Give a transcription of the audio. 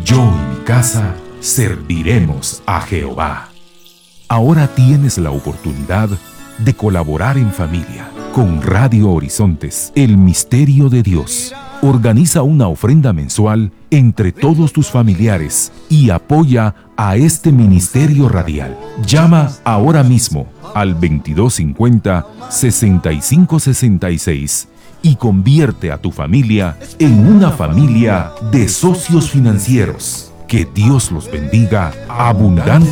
yo y mi casa serviremos a Jehová. Ahora tienes la oportunidad de colaborar en familia con Radio Horizontes, el misterio de Dios. Organiza una ofrenda mensual entre todos tus familiares y apoya a este ministerio radial. Llama ahora mismo al 2250-6566 y convierte a tu familia en una familia de socios financieros. Que Dios los bendiga abundantemente.